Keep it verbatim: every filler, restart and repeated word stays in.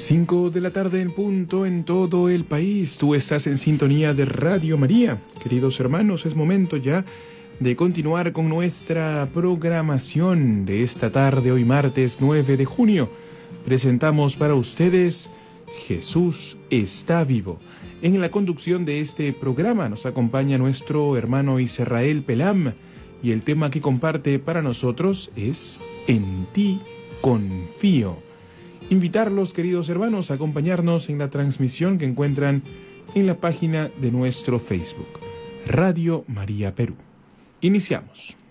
Cinco de la tarde en punto en todo el país. Tú estás en sintonía de Radio María. Queridos hermanos, es momento ya de continuar con nuestra programación de esta tarde, hoy martes nueve de junio. Presentamos para ustedes Jesús está vivo. En la conducción de este programa nos acompaña nuestro hermano Israel Pelam y el tema que comparte para nosotros es En ti confío. Invitarlos, queridos hermanos, a acompañarnos en la transmisión que encuentran en la página de nuestro Facebook, Radio María Perú. Iniciamos.